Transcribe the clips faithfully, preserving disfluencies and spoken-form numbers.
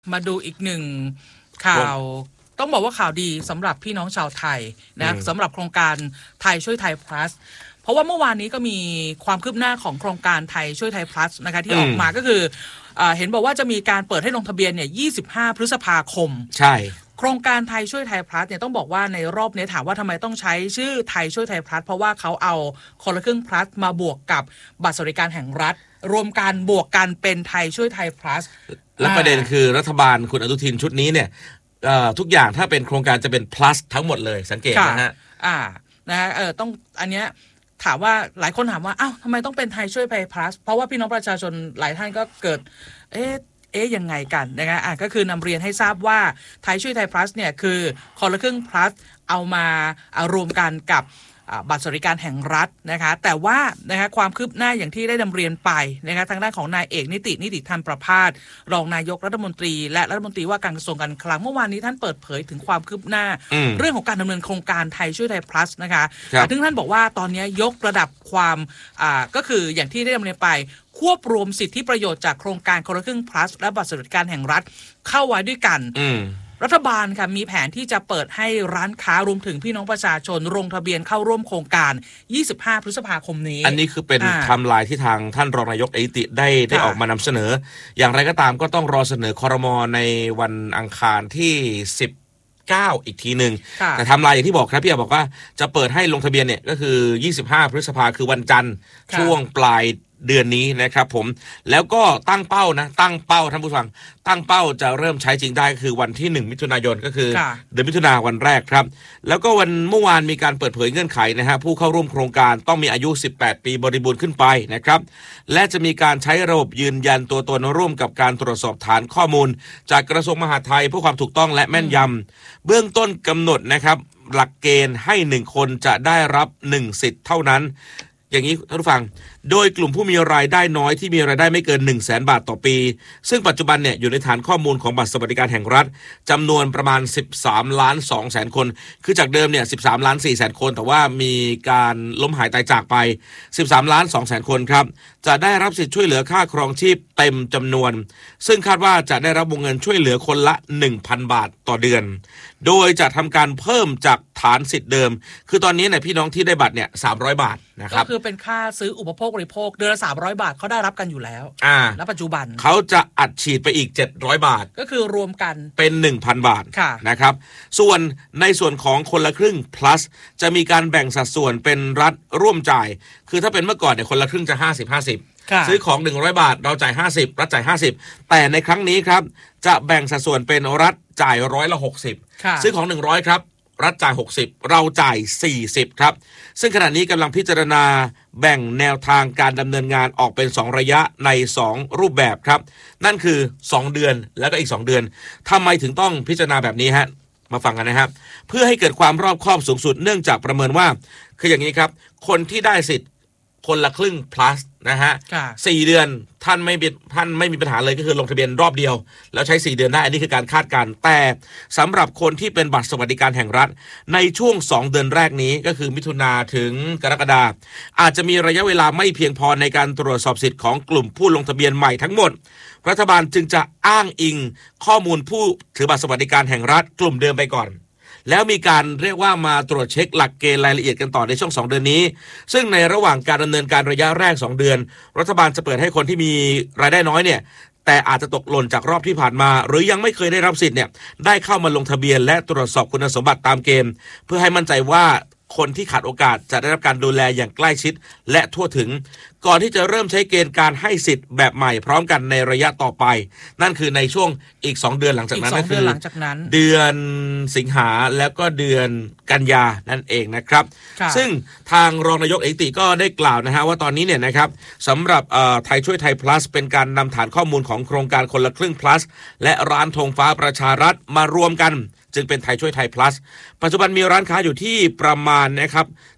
มาดูอีกหนึ่งข่าวต้องบอกว่าข่าวดีสำหรับพี่น้องชาวไทยนะสำหรับโครงการไทยช่วยไทย plus เพราะว่าเมื่อวานนี้ก็มีความคืบหน้าของโครงการไทยช่วยไทย plus นะคะที่ออกมาก็คือเห็นบอกว่าจะมีการเปิดให้ลงทะเบียนเนี่ยยี่สิบห้าพฤษภาคมใช่โครงการไทยช่วยไทย plus เนี่ยต้องบอกว่าในรอบนี้ถามว่าทำไมต้องใช้ชื่อไทยช่วยไทย plus เพราะว่าเขาเอาคนละครึ่ง plus มาบวกกับบัตรสวัสดิการแห่งรัฐรวมกันบวกกันเป็นไทยช่วยไทย plus และประเด็นคือรัฐบาลคุณอนุทินชุดนี้เนี่ยทุกอย่างถ้าเป็นโครงการจะเป็น plus ทั้งหมดเลยสังเกตนะฮะอ่านะฮะเออต้องอันเนี้ยถามว่าหลายคนถามว่าอ้าวทำไมต้องเป็นไทยช่วยไทย plus เพราะว่าพี่น้องประชาชนหลายท่านก็เกิดเอ๊ะเอ๊ะยังไงกันนะคะอ่ะก็คือนำเรียนให้ทราบว่าไทยช่วยไทย plus เนี่ยคือคนละครึ่ง plus เอามารวมกันกับบัตรสวัสดิการแห่งรัฐนะคะแต่ว่านะคะความคืบหน้าอย่างที่ได้นำเรียนไปนะคะทางด้านของนายเอกนิตินิติธรรมประภาสรองนายกรัฐมนตรีและรัฐมนตรีว่าการกระทรวงการคลังเมื่อวานนี้ท่านเปิดเผยถึงความคืบหน้าเรื่องของการดำเนินโครงการไทยช่วยไทย plus นะคะซึ่งท่านบอกว่าตอนนี้ยกระดับความอ่าก็คืออย่างที่ได้ดำเนินไปควบรวมสิทธิประโยชน์จากโครงการคนละครึ่ง plus และบัตรสวัสดิการแห่งรัฐเข้าไว้ด้วยกันรัฐบาลค่ะมีแผนที่จะเปิดให้ร้านค้ารวมถึงพี่น้องประชาชนลงทะเบียนเข้าร่วมโครงการยี่สิบห้าพฤษภาคมนี้อันนี้คือเป็นไทม์ไลน์ที่ทางท่านรองนายกเอกนิติได้ได้ออกมานำเสนออย่างไรก็ตามก็ต้องรอเสนอครม.ในวันอังคารที่สิบเก้าอีกทีหนึ่งแต่ไทม์ไลน์อย่างที่บอกครับพี่อาบอกว่าจะเปิดให้ลงทะเบียนเนี่ยก็คือยี่สิบห้าพฤษภาคือวันจันทร์ช่วงปลายเดือนนี้นะครับผมแล้วก็ตั้งเป้านะตั้งเป้าท่านผู้ฟังตั้งเป้าจะเริ่มใช้จริงได้คือวันที่หนึ่งมิถุนายนก็คือเดือนมิถุนายนวันแรกครับแล้วก็วันเมื่อวานมีการเปิดเผยเงื่อนไขนะฮะผู้เข้าร่วมโครงการต้องมีอายุสิบแปดปีบริบูรณ์ขึ้นไปนะครับและจะมีการใช้ระบบยืนยันตัวตนร่วมกับการตรวจสอบฐานข้อมูลจากกระทรวงมหาดไทยเพื่อความถูกต้องและแม่นยำเบื้องต้นกำหนดนะครับหลักเกณฑ์ให้หนึ่งคนจะได้รับหนึ่งสิทธิ์เท่านั้นอย่างนี้ท่านผู้ฟังโดยกลุ่มผู้มีรายได้น้อยที่มีรายได้ไม่เกิน หนึ่งแสน บาทต่อปีซึ่งปัจจุบันเนี่ยอยู่ในฐานข้อมูลของบัตรสวัสดิการแห่งรัฐจำนวนประมาณสิบสามล้านสองแสนคนคือจากเดิมเนี่ยสิบสามล้านสี่แสนคนแต่ว่ามีการล้มหายตายจากไปสิบสามล้านสองแสนคนครับจะได้รับสิทธิ์ช่วยเหลือค่าครองชีพเต็มจำนวนซึ่งคาดว่าจะได้รับวงเงินช่วยเหลือคนละ หนึ่งพัน บาทต่อเดือนโดยจะทำการเพิ่มจากฐานสิทธิ์เดิมคือตอนนี้เนี่ยพี่น้องที่ได้บัตรเนี่ยสามร้อยบาทนะครับก็คือเป็นค่าซื้ออุปโภคบริโภคเดือนละสามร้อยบาทเขาได้รับกันอยู่แล้วณปัจจุบันเขาจะอัดฉีดไปอีกเจ็ดร้อยบาทก็คือรวมกันเป็น หนึ่งพัน บาทนะครับส่วนในส่วนของคนละครึ่ง plus จะมีการแบ่งสัดส่วนเป็นรัฐร่วมจ่ายคือถ้าเป็นเมื่อก่อนเนี่ยคนละครึ่งจะห้าสิบ ห้าสิบซื้อของหนึ่งร้อยบาทเราจ่ายห้าสิบรัฐจ่ายห้าสิบแต่ในครั้งนี้ครับจะแบ่งสัดส่วนเป็นรัฐจ่ายร้อยละหกสิบซื้อของหนึ่งร้อยครับรัฐจ่ายหกสิบเราจ่ายสี่สิบครับซึ่งขณะนี้กำลังพิจารณาแบ่งแนวทางการดำเนินงานออกเป็นสองระยะในสองรูปแบบครับนั่นคือสองเดือนแล้วก็อีกสองเดือนทำไมถึงต้องพิจารณาแบบนี้ฮะมาฟังกันนะครับเพื่อให้เกิดความรอบคอบสูงสุดเนื่องจากประเมินว่าคืออย่างนี้ครับคนที่ได้สิทธิ์คนละครึ่ง plus นะฮะสี่เดือนท่านไม่ท่านไม่มีปัญหาเลยก็คือลงทะเบียนรอบเดียวแล้วใช้สี่เดือนได้อันนี้คือการคาดการณ์แต่สำหรับคนที่เป็นบัตรสวัสดิการแห่งรัฐในช่วงสองเดือนแรกนี้ก็คือมิถุนาถึงกรกฎาคมอาจจะมีระยะเวลาไม่เพียงพอในการตรวจสอบสิทธิ์ของกลุ่มผู้ลงทะเบียนใหม่ทั้งหมดรัฐบาลจึงจะอ้างอิงข้อมูลผู้ถือบัตรสวัสดิการแห่งรัฐกลุ่มเดิมไปก่อนแล้วมีการเรียกว่ามาตรวจเช็คหลักเกณฑ์รายละเอียดกันต่อในช่วงสองเดือนนี้ซึ่งในระหว่างการดำเนินการระยะแรกสองเดือนรัฐบาลจะเปิดให้คนที่มีรายได้น้อยเนี่ยแต่อาจจะตกหล่นจากรอบที่ผ่านมาหรือยังไม่เคยได้รับสิทธิ์เนี่ยได้เข้ามาลงทะเบียนและตรวจสอบคุณสมบัติตามเกณฑ์เพื่อให้มั่นใจว่าคนที่ขาดโอกาสจะได้รับการดูแลอย่างใกล้ชิดและทั่วถึงก่อนที่จะเริ่มใช้เกณฑ์การให้สิทธิ์แบบใหม่พร้อมกันในระยะต่อไปนั่นคือในช่วงอีกสองเดือนหลังจากนั้นก็คือเดือนสิงหาแล้วก็เดือนกันยานั่นเองนะครับซึ่งทางรองนายกเอกติก็ได้กล่าวนะฮะว่าตอนนี้เนี่ยนะครับสำหรับไทยช่วยไทย plus เป็นการนำฐานข้อมูลของโครงการคนละครึ่ง plus และร้านธงฟ้าประชารัฐมารวมกันจึงเป็นไทยช่วยไทย plus ปัจจุบันมีร้านค้าอยู่ที่ประมาณนะครับ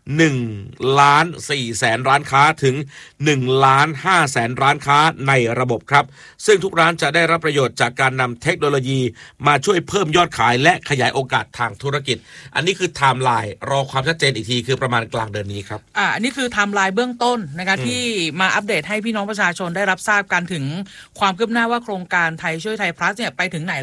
หนึ่งล้านสี่แสนร้านค้าถึงหนึ่งล้านห้าแสนร้านค้าในระบบครับซึ่งทุกร้านจะได้รับประโยชน์จากการนำเทคโนโลยีมาช่วยเพิ่มยอดขายและขยายโอกาสทางธุรกิจอันนี้คือไทม์ไลน์รอความชัดเจนอีกทีคือประมาณกลางเดือนนี้ครับอ่าอันนี้คือไทม์ไลน์เบื้องต้นนะคะที่มาอัปเดตให้พี่น้องประชาชนได้รับทราบกันถึงความคืบหน้าว่าโครงการไทยช่วยไทย plus เนี่ยไปถึงไหน